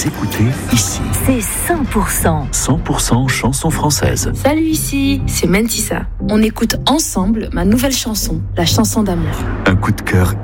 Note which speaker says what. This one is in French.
Speaker 1: écoutez ici.
Speaker 2: C'est 100%.
Speaker 1: 100% chansons françaises.
Speaker 3: Salut, ici, c'est Mentissa. On écoute ensemble ma nouvelle chanson, la chanson d'amour.
Speaker 1: Un coup de cœur